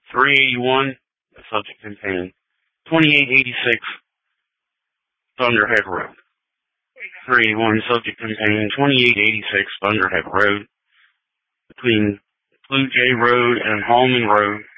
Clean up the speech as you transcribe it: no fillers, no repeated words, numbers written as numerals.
381, the subject contained 2886 Thunderhead Road. 381, subject contained 2886 Thunderhead Road, between Blue Jay Road and Hallman Road.